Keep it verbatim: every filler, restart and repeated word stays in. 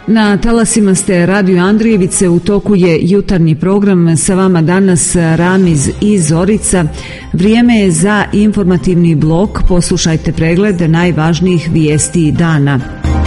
Na talasima ste Radio Andrijevice, u toku je jutarnji program, sa vama danas Ramiz i Zorica. Vrijeme je za informativni blok, poslušajte pregled najvažnijih vijesti dana.